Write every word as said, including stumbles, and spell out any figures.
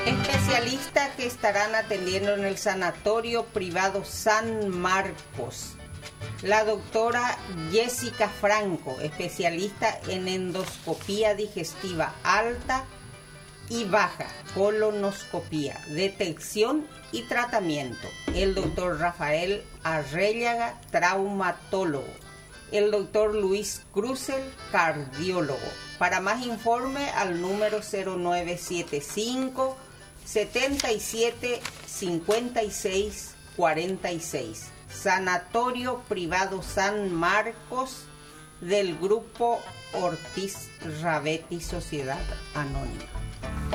Especialistas que estarán atendiendo en el Sanatorio Privado San Marcos. La doctora Jessica Franco, especialista en endoscopía digestiva alta y baja, colonoscopía, detección y tratamiento. El doctor Rafael Arrellaga, traumatólogo. El doctor Luis Cruzel, cardiólogo. Para más informe al número cero nueve siete cinco, setenta y siete, cincuenta y seis, cuarenta y seis. Sanatorio Privado San Marcos del Grupo Ortiz Rabetti Sociedad Anónima.